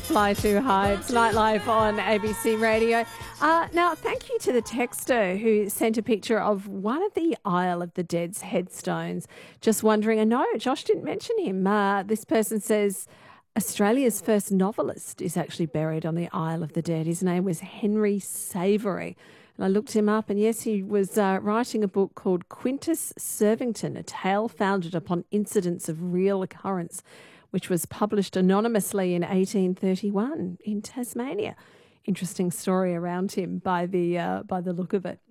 Fly Too High. It's Nightlife on ABC Radio. Now, thank you to the texter who sent a picture of one of the Isle of the Dead's headstones. Just wondering, and no, Josh didn't mention him. This person says Australia's first novelist is actually buried on the Isle of the Dead. His name was Henry Savery. And I looked him up, and yes, he was writing a book called Quintus Servington, a tale founded upon incidents of real occurrence, which was published anonymously in 1831 in Tasmania. Interesting story around him by the look of it.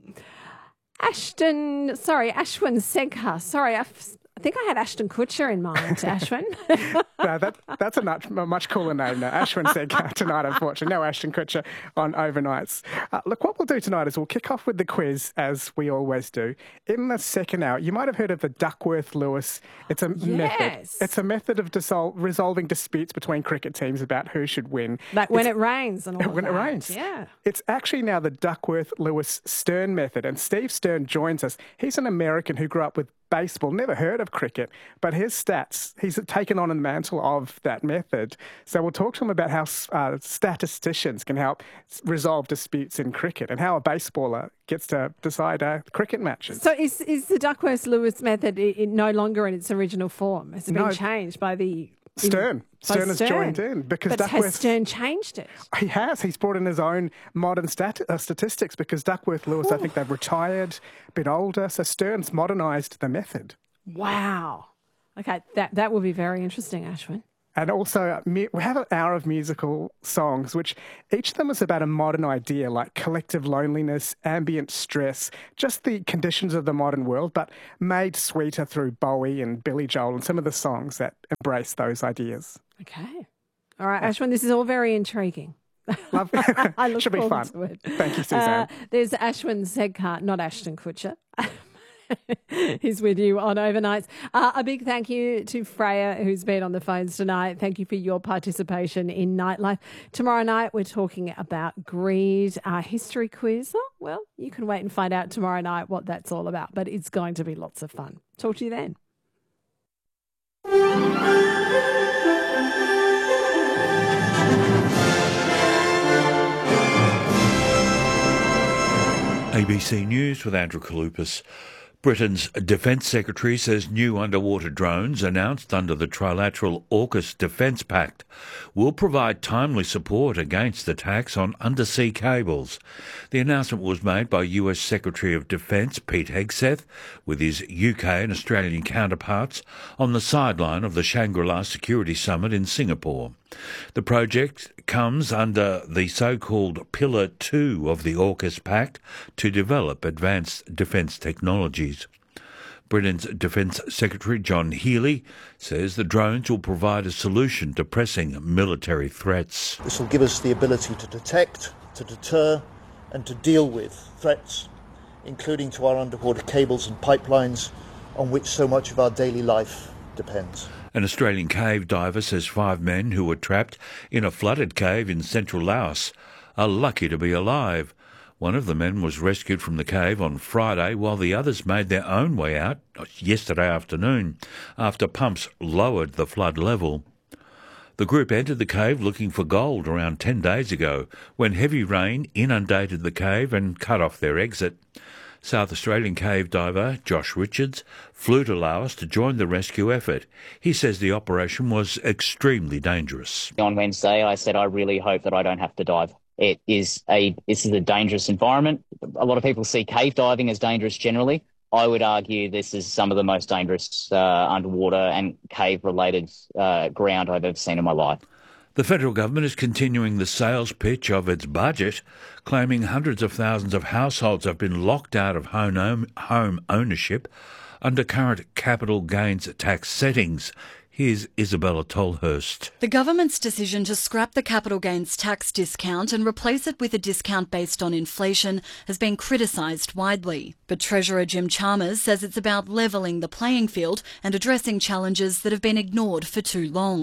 Ashwin Segha. Sorry, I think I had Ashton Kutcher in mind, Ashwin. No, that's a much cooler name now. Ashwin Segha tonight, unfortunately. No Ashton Kutcher on overnights. Look, what we'll do tonight is we'll kick off with the quiz, as we always do. In the second hour, you might have heard of the Duckworth-Lewis. It's a method. It's a method of resolving disputes between cricket teams about who should win. Like when it rains and all When it rains. Yeah. It's actually now the Duckworth-Lewis-Stern method, and Steve Stern joins us. He's an American who grew up with baseball, never heard of cricket, but his stats, he's taken on the mantle of that method. So we'll talk to him about how statisticians can help resolve disputes in cricket and how a baseballer gets to decide cricket matches. So is the Duckworth-Lewis method no longer in its original form? Has it been changed by the... Stern has joined in because Duckworth... Has Stern changed it? He has. He's brought in his own modern statistics because Duckworth-Lewis, I think they've retired, a bit older, so Stern's modernised the method. Wow. Okay, that will be very interesting, Ashwin. And also, we have an hour of musical songs, which each of them is about a modern idea, like collective loneliness, ambient stress, just the conditions of the modern world, but made sweeter through Bowie and Billy Joel and some of the songs that embrace those ideas. Okay. All right, Ashwin, this is all very intriguing. Lovely. I look Should be fun. to it. Thank you, Suzanne. There's Ashwin Segha, not Ashton Kutcher. He's with you on Overnights. A big thank you to Freya, who's been on the phones tonight. Thank you for your participation in Nightlife. Tomorrow night, we're talking about greed. Our history quiz. Oh, well, you can wait and find out tomorrow night what that's all about, but it's going to be lots of fun. Talk to you then. ABC News with Andrew Kalupas. Britain's Defence Secretary says new underwater drones announced under the trilateral AUKUS Defence Pact will provide timely support against attacks on undersea cables. The announcement was made by US Secretary of Defence Pete Hegseth with his UK and Australian counterparts on the sideline of the Shangri-La Security Summit in Singapore. The project comes under the so-called Pillar 2 of the AUKUS Pact to develop advanced defence technologies. Britain's Defence Secretary John Healey says the drones will provide a solution to pressing military threats. This will give us the ability to detect, to deter and to deal with threats, including to our underwater cables and pipelines on which so much of our daily life depends. An Australian cave diver says 5 men who were trapped in a flooded cave in central Laos are lucky to be alive. One of the men was rescued from the cave on Friday, while the others made their own way out yesterday afternoon after pumps lowered the flood level. The group entered the cave looking for gold around 10 days ago when heavy rain inundated the cave and cut off their exit. South Australian cave diver Josh Richards flew to Laos to join the rescue effort. He says the operation was extremely dangerous. On Wednesday, I said I really hope that I don't have to dive. This is a dangerous environment. A lot of people see cave diving as dangerous generally. I would argue this is some of the most dangerous underwater and cave-related ground I've ever seen in my life. The federal government is continuing the sales pitch of its budget, claiming hundreds of thousands of households have been locked out of home ownership under current capital gains tax settings. Here's Isabella Tolhurst. The government's decision to scrap the capital gains tax discount and replace it with a discount based on inflation has been criticised widely. But Treasurer Jim Chalmers says it's about levelling the playing field and addressing challenges that have been ignored for too long.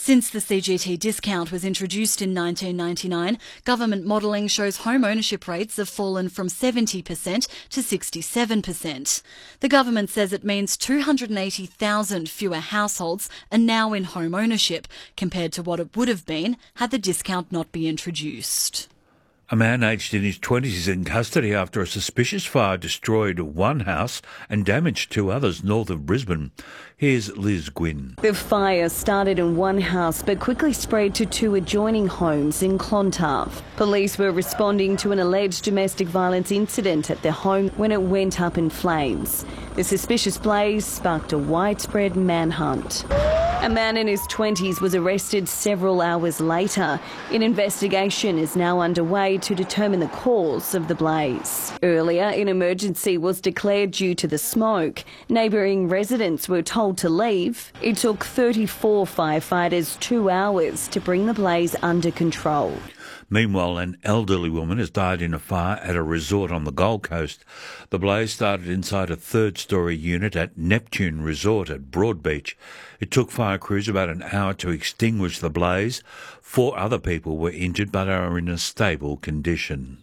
Since the CGT discount was introduced in 1999, government modelling shows home ownership rates have fallen from 70% to 67%. The government says it means 280,000 fewer households are now in home ownership compared to what it would have been had the discount not been introduced. A man aged in his 20s is in custody after a suspicious fire destroyed one house and damaged two others north of Brisbane. Here's Liz Gwynn. The fire started in one house but quickly spread to two adjoining homes in Clontarf. Police were responding to an alleged domestic violence incident at their home when it went up in flames. The suspicious blaze sparked a widespread manhunt. A man in his 20s was arrested several hours later. An investigation is now underway to determine the cause of the blaze. Earlier, an emergency was declared due to the smoke. Neighbouring residents were told to leave. It took 34 firefighters 2 hours to bring the blaze under control. Meanwhile, an elderly woman has died in a fire at a resort on the Gold Coast. The blaze started inside a third-storey unit at Neptune Resort at Broadbeach. It took fire crews about an hour to extinguish the blaze. 4 other people were injured but are in a stable condition.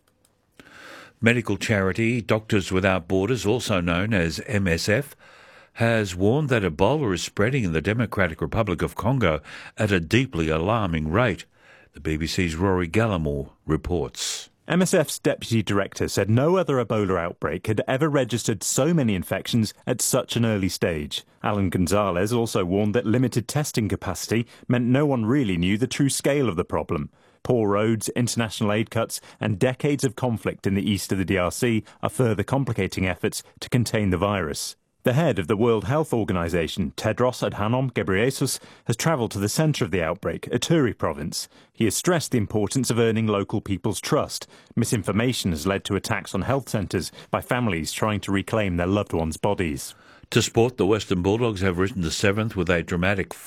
Medical charity Doctors Without Borders, also known as MSF, has warned that Ebola is spreading in the Democratic Republic of Congo at a deeply alarming rate. The BBC's Rory Gallimore reports. MSF's deputy director said no other Ebola outbreak had ever registered so many infections at such an early stage. Alan Gonzalez also warned that limited testing capacity meant no one really knew the true scale of the problem. Poor roads, international aid cuts and decades of conflict in the east of the DRC are further complicating efforts to contain the virus. The head of the World Health Organization, Tedros Adhanom Ghebreyesus, has travelled to the centre of the outbreak, Ituri province. He has stressed the importance of earning local people's trust. Misinformation has led to attacks on health centres by families trying to reclaim their loved ones' bodies. To sport, the Western Bulldogs have risen to 7th with a dramatic